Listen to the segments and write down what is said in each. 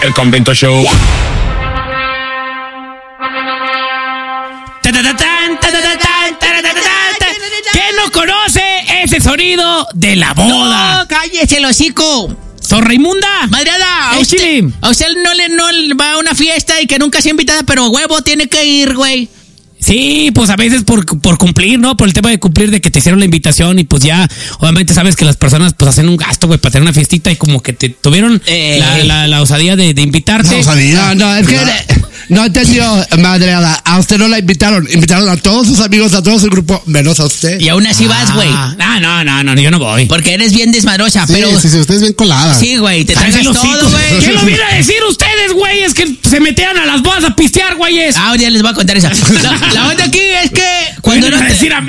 El Convento Show. ¿Quién no conoce ese sonido de la boda? No, cállese el hocico. ¿Sor Raimunda? Madreada, a Chile. usted no le va a una fiesta y que nunca sea invitada, pero huevo tiene que ir, güey. Sí, pues a veces por cumplir, ¿no? Por el tema de cumplir, de que te hicieron la invitación y pues ya, obviamente sabes que las personas pues hacen un gasto, güey, para tener una fiestita y como que te tuvieron la osadía de invitarte. La osadía. No, es que no entendió, madreada. A usted no la invitaron. Invitaron a todos sus amigos, a todo su grupo, menos a usted. Y aún así vas, güey. No, yo no voy. Porque eres bien desmadrosa, Sí, pero... sí, usted es bien colada. Sí, güey, te tragas todo, güey. ¿Qué lo viene a decir ustedes, güey? Es que se metían a las bodas a pistear, güeyes. Ah, ya les voy a contar esa. La onda aquí es que cuando no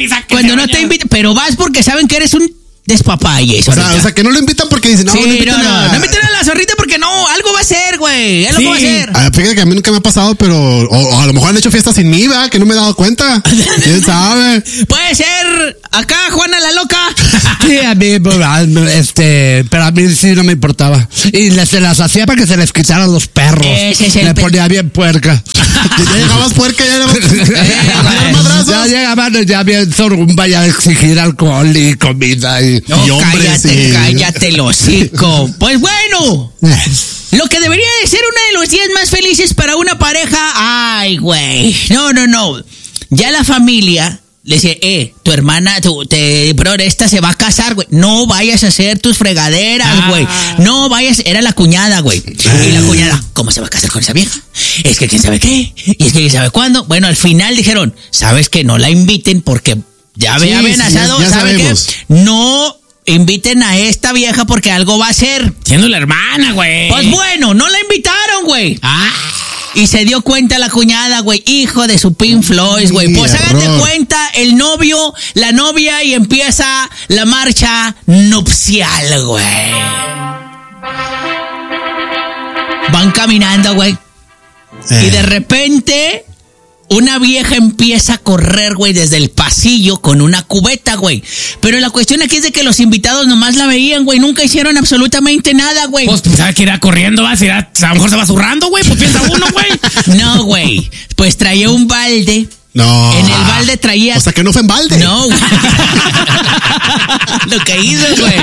te invitan, pero vas porque saben que eres un despapalle. O sea, que no lo invitan porque dicen, no, sí, no invitan no inviten a la zorrita porque no, algo va a ser, güey. Algo va a ser. Fíjate que a mí nunca me ha pasado, pero o a lo mejor han hecho fiestas sin mí, ¿verdad? Que no me he dado cuenta. ¿Quién sabe? Puede ser acá Juana la loca. Sí, a mí, pero a mí sí no me importaba. Y se las hacía para que se les quitaran los perros. Ese es Le ponía bien puerca. Ya llegabas puerca, ya llegabas. Ya llegaban ya bien sorumba, ya a exigir alcohol y comida y hombres. Cállate el hocico. Pues bueno, lo que debería de ser uno de los días más felices para una pareja. Ay, güey. No. Ya la familia le dice, tu hermana, esta se va a casar, güey. No vayas a hacer tus fregaderas, güey. No vayas, era la cuñada, güey. Y la cuñada, ¿cómo se va a casar con esa vieja? Es que quién sabe qué, y es que quién sabe cuándo. Bueno, al final dijeron, ¿sabes qué? No la inviten porque ya había amenazado, ya ¿sabe qué? sabemos. No inviten a esta vieja porque algo va a hacer. Siendo la hermana, güey. Pues bueno, no la invitaron, güey. Y se dio cuenta la cuñada, güey, hijo de su Pink Floyd, güey. Pues háganse cuenta, el novio, la novia, y empieza la marcha nupcial, güey. Van caminando, güey. Y de repente, una vieja empieza a correr, güey, desde el pasillo con una cubeta, güey. Pero la cuestión aquí es de que los invitados nomás la veían, güey. Nunca hicieron absolutamente nada, güey. Pues pensaba que irá corriendo, va, a lo mejor se va zurrando, güey. Pues piensa uno, güey. No, güey. Pues traía un balde. No. En el balde traía... O sea, que no fue en balde. No, güey. Lo que hizo, güey.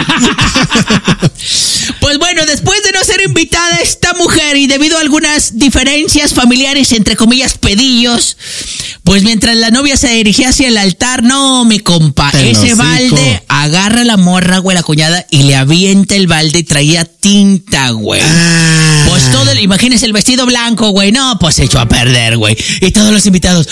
Pues bueno, después de no ser invitada esta mujer y debido a algunas diferencias familiares, entre comillas, pedillos, pues mientras la novia se dirigía hacia el altar, no, mi compa, ese balde agarra a la morra, güey, la cuñada, y le avienta el balde y traía tinta, güey. Pues todo, imagínese el vestido blanco, güey, no, pues se echó a perder, güey. Y todos los invitados,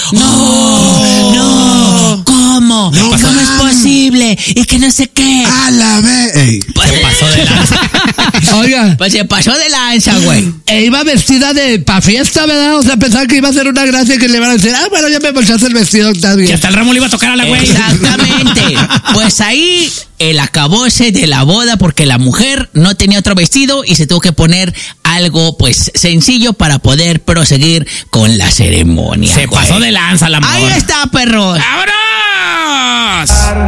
no, ¿cómo? No, ¿Cómo es posible? Y que no sé qué. A la vez. Pues, Se pasó de lanza. Oiga, pues se pasó de lanza, güey. iba vestida pa' fiesta, ¿verdad? O sea, pensaba que iba a ser una gracia que le iban a decir, bueno, ya me volteaste el vestido, está bien. Que hasta el ramo le iba a tocar a la güey. Exactamente. Pues ahí el acabose de la boda porque la mujer no tenía otro vestido y se tuvo que poner algo, pues, sencillo para poder proseguir con la ceremonia. Se pasó de lanza la morra. Ahí está, perros. ¡Vámonos!